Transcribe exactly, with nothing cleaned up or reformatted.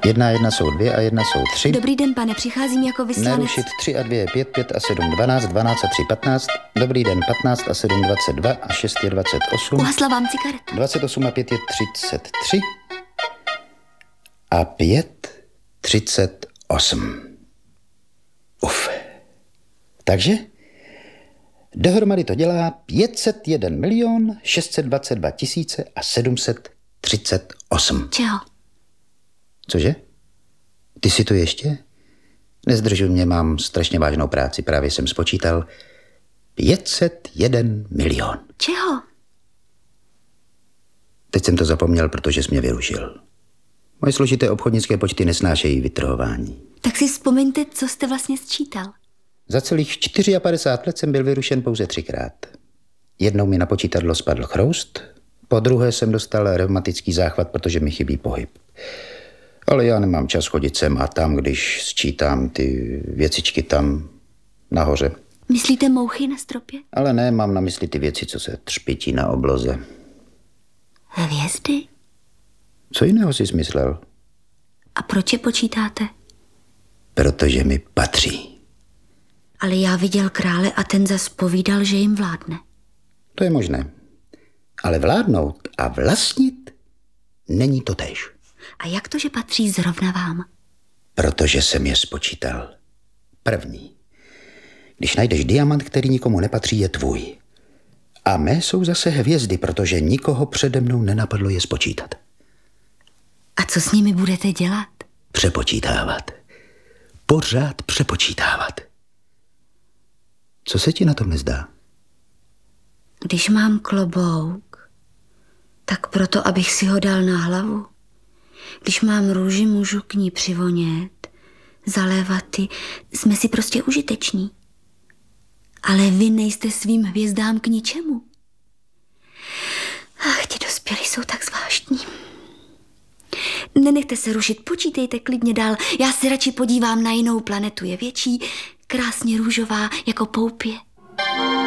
Jedna a jedna jsou dvě a jedna jsou tři. Dobrý den, pane, přicházím jako vyslanec. Narušit tři a dvě je pět, pět a sedm dvanáct, dvanáct a tři patnáct. Dobrý den, patnáct a sedm dvacet dva a šest je dvacet osm. Uhasla vám cigaretu. dvacet osm a pět je třicet tři a pět třicet osm. Uf. Takže dohromady to dělá pět set jedna milion šest set dvacet dva tisíce a sedm set třicet osm. Čeho? Cože? Ty si tu ještě? Nezdržuj mě, mám strašně vážnou práci. Právě jsem spočítal pět set jedna milion. Čeho? Teď jsem to zapomněl, protože jsi mě vyrušil. Moje složité obchodnické počty nesnášejí vytrhování. Tak si vzpomeňte, co jste vlastně sčítal. Za celých padesát čtyři let jsem byl vyrušen pouze třikrát. Jednou mi na počítadlo spadl chroust, po druhé jsem dostal reumatický záchvat, protože mi chybí pohyb. Ale já nemám čas chodit sem a tam, když sčítám ty věcičky tam nahoře. Myslíte mouchy na stropě? Ale ne, mám na mysli ty věci, co se třpití na obloze. Hvězdy? Co jiného jsi smyslel? A proč je počítáte? Protože mi patří. Ale já viděl krále a ten zas povídal, že jim vládne. To je možné. Ale vládnout a vlastnit není to též. A jak to, že patří zrovna vám? Protože jsem je spočítal. První. Když najdeš diamant, který nikomu nepatří, je tvůj. A mé jsou zase hvězdy, protože nikoho přede mnou nenapadlo je spočítat. A co s nimi budete dělat? Přepočítávat. Pořád přepočítávat. Co se ti na tom nezdá? Když mám klobouk, tak proto, abych si ho dal na hlavu. Když mám růži, můžu k ní přivonět, zalévat ji, jsme si prostě užiteční. Ale vy nejste svým hvězdám k ničemu. Ach, ti dospělí jsou tak zvláštní. Nenechte se rušit, počítejte klidně dál. Já se radši podívám na jinou planetu, je větší, krásně růžová, jako poupě.